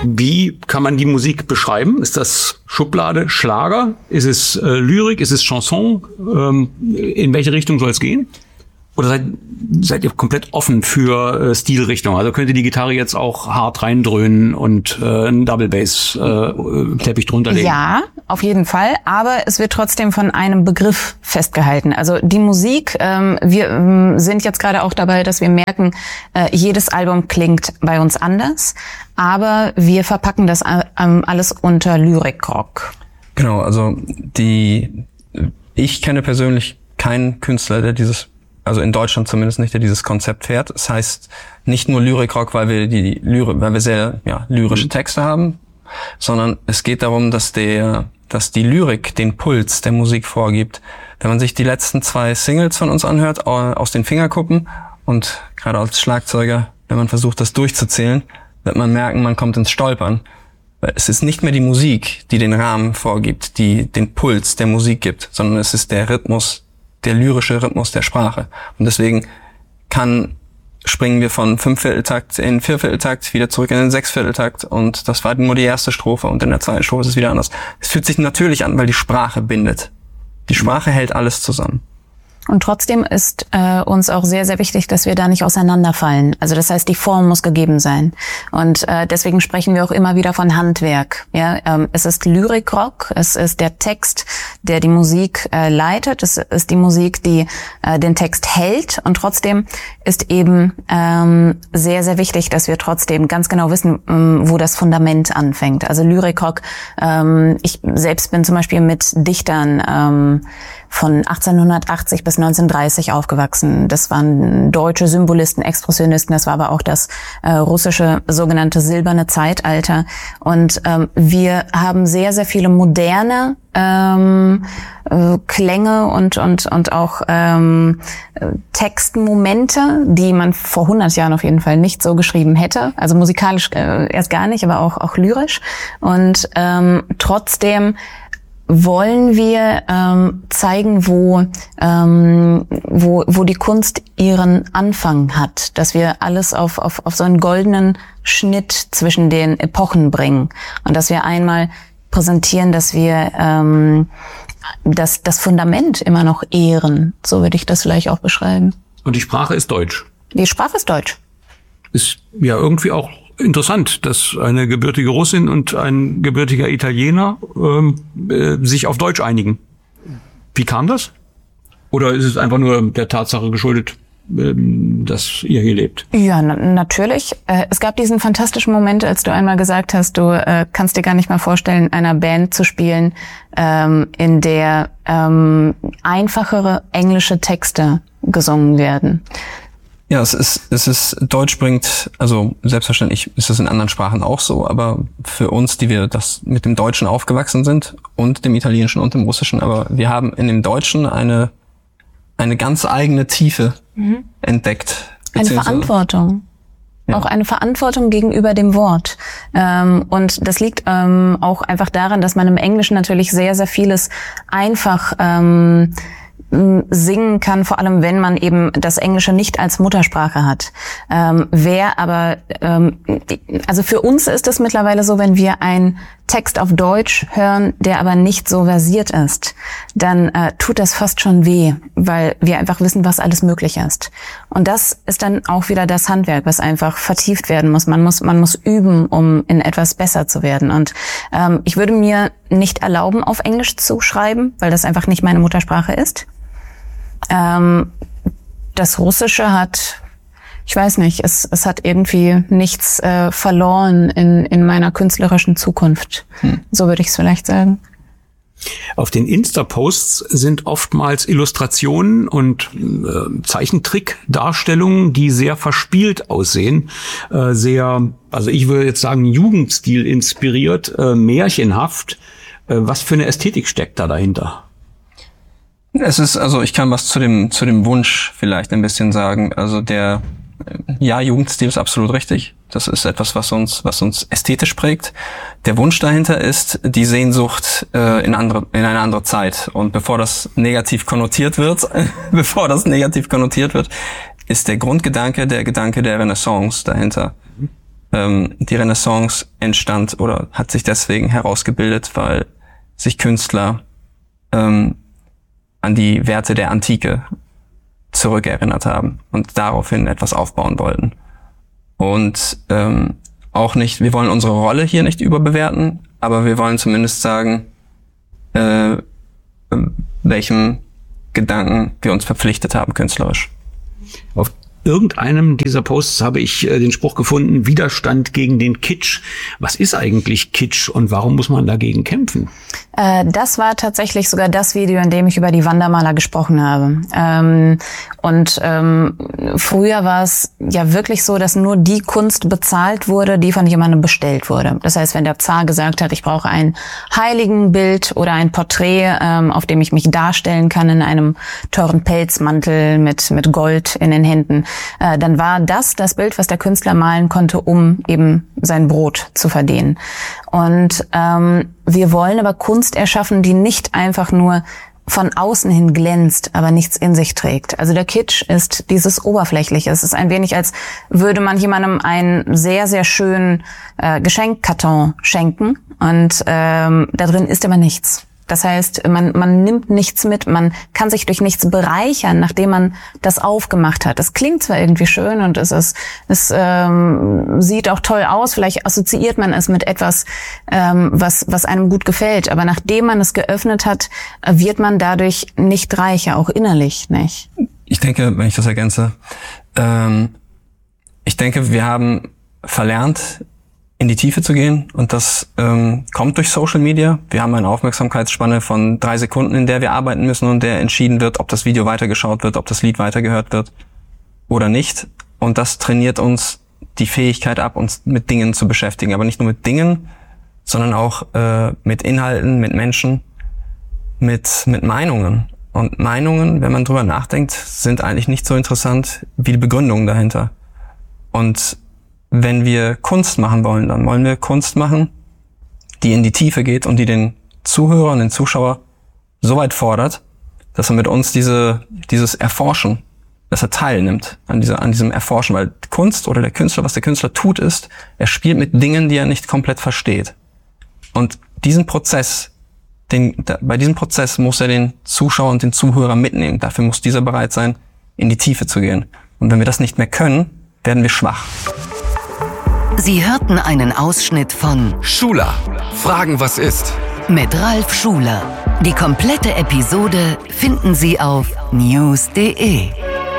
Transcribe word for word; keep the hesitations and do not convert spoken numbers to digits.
Wie kann man die Musik beschreiben? Ist das Schublade Schlager? Ist es äh, Lyrik? Ist es Chanson? Ähm, in welche Richtung soll es gehen? Oder seid, seid ihr komplett offen für äh, Stilrichtung? Also könnt ihr die Gitarre jetzt auch hart reindröhnen und äh, einen Double Bass äh, Teppich drunter legen? Ja, auf jeden Fall. Aber es wird trotzdem von einem Begriff festgehalten. Also die Musik, ähm, wir ähm, sind jetzt gerade auch dabei, dass wir merken, äh, jedes Album klingt bei uns anders. Aber wir verpacken das ähm, alles unter Lyrikrock. Genau, also die, ich kenne persönlich keinen Künstler, der dieses, also in Deutschland zumindest nicht, der dieses Konzept fährt. Das heißt nicht nur Lyrikrock, weil wir die Lyrik, weil wir sehr ja, lyrische Texte haben, sondern es geht darum, dass der, dass die Lyrik den Puls der Musik vorgibt. Wenn man sich die letzten zwei Singles von uns anhört, aus den Fingerkuppen, und gerade als Schlagzeuger, wenn man versucht, das durchzuzählen, wird man merken, man kommt ins Stolpern. Weil es ist nicht mehr die Musik, die den Rahmen vorgibt, die den Puls der Musik gibt, sondern es ist der Rhythmus, der lyrische Rhythmus der Sprache. Und deswegen kann, springen wir von Fünfvierteltakt in Viervierteltakt wieder zurück in den Sechsvierteltakt, und das war nur die erste Strophe, und in der zweiten Strophe ist es wieder anders. Es fühlt sich natürlich an, weil die Sprache bindet. Die Sprache hält alles zusammen. Und trotzdem ist äh, uns auch sehr, sehr wichtig, dass wir da nicht auseinanderfallen. Also das heißt, die Form muss gegeben sein. Und äh, deswegen sprechen wir auch immer wieder von Handwerk. Ja, ähm, es ist Lyrikrock, es ist der Text, der die Musik äh, leitet, es ist die Musik, die äh, den Text hält. Und trotzdem ist eben ähm, sehr, sehr wichtig, dass wir trotzdem ganz genau wissen, ähm, wo das Fundament anfängt. Also Lyrikrock, ähm, ich selbst bin zum Beispiel mit Dichtern ähm, von achtzehnhundertachtzig bis neunzehnhundertdreißig aufgewachsen. Das waren deutsche Symbolisten, Expressionisten, das war aber auch das äh, russische sogenannte silberne Zeitalter. Und ähm, wir haben sehr, sehr viele moderne ähm, äh, Klänge und und und auch ähm, Textmomente, die man vor hundert Jahren auf jeden Fall nicht so geschrieben hätte. Also musikalisch äh, erst gar nicht, aber auch auch lyrisch. Und ähm, trotzdem wollen wir ähm, zeigen, wo ähm, wo wo die Kunst ihren Anfang hat, dass wir alles auf auf auf so einen goldenen Schnitt zwischen den Epochen bringen, und dass wir einmal präsentieren, dass wir ähm, das das Fundament immer noch ehren, so würde ich das vielleicht auch beschreiben. Und die Sprache ist Deutsch. Die Sprache ist Deutsch. Ist ja irgendwie auch interessant, dass eine gebürtige Russin und ein gebürtiger Italiener ähm, äh, sich auf Deutsch einigen. Wie kam das? Oder ist es einfach nur der Tatsache geschuldet, ähm, dass ihr hier lebt? Ja, na- natürlich. Äh, es gab diesen fantastischen Moment, als du einmal gesagt hast, du äh, kannst dir gar nicht mal vorstellen, in einer Band zu spielen, ähm, in der ähm, einfachere englische Texte gesungen werden. Ja, es ist, es ist, Deutsch bringt, also selbstverständlich ist es in anderen Sprachen auch so, aber für uns, die wir das mit dem Deutschen aufgewachsen sind und dem Italienischen und dem Russischen, aber wir haben in dem Deutschen eine, eine ganz eigene Tiefe mhm. entdeckt. Eine Verantwortung. Ja. Auch eine Verantwortung gegenüber dem Wort. Ähm, und das liegt ähm, auch einfach daran, dass man im Englischen natürlich sehr, sehr vieles einfach ähm, singen kann, vor allem wenn man eben das Englische nicht als Muttersprache hat. Ähm, wer aber, ähm, also für uns ist es mittlerweile so, wenn wir einen Text auf Deutsch hören, der aber nicht so versiert ist, dann äh, tut das fast schon weh, weil wir einfach wissen, was alles möglich ist. Und das ist dann auch wieder das Handwerk, was einfach vertieft werden muss. Man muss, man muss üben, um in etwas besser zu werden. Und ähm, ich würde mir nicht erlauben, auf Englisch zu schreiben, weil das einfach nicht meine Muttersprache ist. Ähm, das Russische hat, ich weiß nicht, es, es hat irgendwie nichts äh, verloren in, in meiner künstlerischen Zukunft. Hm. So würde ich es vielleicht sagen. Auf den Insta-Posts sind oftmals Illustrationen und äh, Zeichentrick-Darstellungen, die sehr verspielt aussehen, äh, sehr, also ich würde jetzt sagen, Jugendstil inspiriert, äh, märchenhaft. Äh, was für eine Ästhetik steckt da dahinter? Es ist, also ich kann was zu dem zu dem Wunsch vielleicht ein bisschen sagen. Also der, ja, Jugendstil ist absolut richtig. Das ist etwas, was uns was uns ästhetisch prägt. Der Wunsch dahinter ist die Sehnsucht äh, in andere in eine andere Zeit. Und bevor das negativ konnotiert wird, bevor das negativ konnotiert wird, ist der Grundgedanke der Gedanke der Renaissance dahinter. ähm, die Renaissance entstand oder hat sich deswegen herausgebildet, weil sich Künstler ähm, an die Werte der Antike zurückerinnert haben und daraufhin etwas aufbauen wollten. Und ähm, auch nicht, wir wollen unsere Rolle hier nicht überbewerten, aber wir wollen zumindest sagen, äh, welchem Gedanken wir uns verpflichtet haben, künstlerisch. Auf irgendeinem dieser Posts habe ich äh, den Spruch gefunden, Widerstand gegen den Kitsch. Was ist eigentlich Kitsch und warum muss man dagegen kämpfen? Äh, das war tatsächlich sogar das Video, in dem ich über die Wandermaler gesprochen habe. Ähm, und ähm, früher war es ja wirklich so, dass nur die Kunst bezahlt wurde, die von jemandem bestellt wurde. Das heißt, wenn der Zar gesagt hat, ich brauche ein Heiligenbild oder ein Porträt, ähm, auf dem ich mich darstellen kann in einem teuren Pelzmantel mit mit Gold in den Händen, äh, dann war das das Bild, was der Künstler malen konnte, um eben sein Brot zu verdienen. Und ähm, wir wollen aber Kunst erschaffen, die nicht einfach nur von außen hin glänzt, aber nichts in sich trägt. Also der Kitsch ist dieses Oberflächliche. Es ist ein wenig, als würde man jemandem einen sehr, sehr schönen äh, Geschenkkarton schenken und ähm, da drin ist aber nichts. Das heißt, man, man nimmt nichts mit, man kann sich durch nichts bereichern, nachdem man das aufgemacht hat. Es klingt zwar irgendwie schön und es ist, es ähm, sieht auch toll aus, vielleicht assoziiert man es mit etwas, ähm, was, was einem gut gefällt, aber nachdem man es geöffnet hat, wird man dadurch nicht reicher, auch innerlich nicht. Ich denke, wenn ich das ergänze, ähm, ich denke, wir haben verlernt, in die Tiefe zu gehen und das ähm, kommt durch Social Media. Wir haben eine Aufmerksamkeitsspanne von drei Sekunden, in der wir arbeiten müssen und der entschieden wird, ob das Video weitergeschaut wird, ob das Lied weitergehört wird oder nicht. Und das trainiert uns die Fähigkeit ab, uns mit Dingen zu beschäftigen. Aber nicht nur mit Dingen, sondern auch äh, mit Inhalten, mit Menschen, mit mit Meinungen. Und Meinungen, wenn man drüber nachdenkt, sind eigentlich nicht so interessant wie die Begründungen dahinter. Und wenn wir Kunst machen wollen, dann wollen wir Kunst machen, die in die Tiefe geht und die den Zuhörer und den Zuschauer so weit fordert, dass er mit uns diese, dieses Erforschen, dass er teilnimmt an dieser, an diesem Erforschen, weil Kunst oder der Künstler, was der Künstler tut, ist, er spielt mit Dingen, die er nicht komplett versteht. Und diesen Prozess, den, da, bei diesem Prozess muss er den Zuschauer und den Zuhörer mitnehmen. Dafür muss dieser bereit sein, in die Tiefe zu gehen. Und wenn wir das nicht mehr können, werden wir schwach. Sie hörten einen Ausschnitt von Schuler. Fragen, was ist? Mit Ralf Schuler. Die komplette Episode finden Sie auf news punkt de.